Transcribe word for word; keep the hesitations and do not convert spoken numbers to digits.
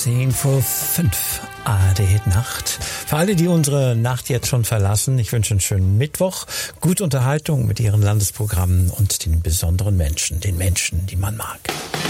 Zehn vor fünf, A R D Nacht. Für alle, die unsere Nacht jetzt schon verlassen, ich wünsche einen schönen Mittwoch, gute Unterhaltung mit Ihren Landesprogrammen und den besonderen Menschen, den Menschen, die man mag.